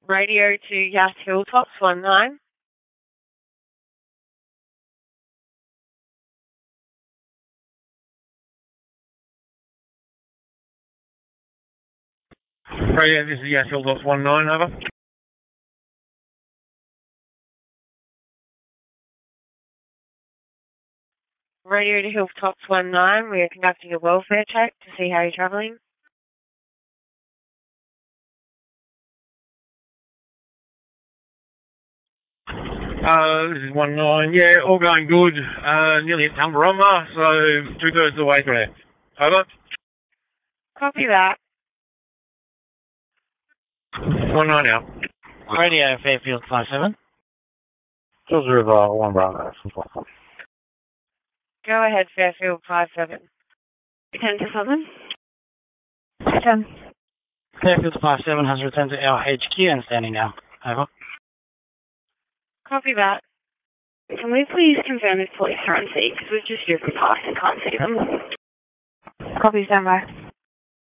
Radio to Yass Hilltops 19. Radio, this is Yass Hilltops 19, over. Radio to Hilltops 19. We are conducting a welfare check to see how you're travelling. This is 19. Yeah, all going good. Nearly at Tumbarumba, so 2/3 of the way through. Over. Copy that. 19 out. Radio Fairfield 57. Hills River 1 Bravo. Go ahead, Fairfield 57. 10 to 7. 10. Fairfield 57 has returned to our HQ and standing now. Over. Copy that. Can we please confirm if police are on scene? Because we've just driven past and can't see them. Copy, standby.